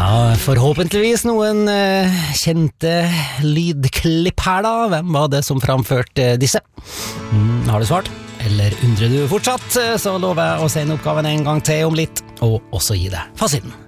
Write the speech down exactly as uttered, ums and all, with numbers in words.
Ja, forhåpentligvis noen uh, kjente lydklipp her da. Hvem var det som framførte disse? Mm, har du svart? Eller undrer du fortsatt? Så lover jeg å sende oppgaven en gang til om litt, og også gi deg fasiten.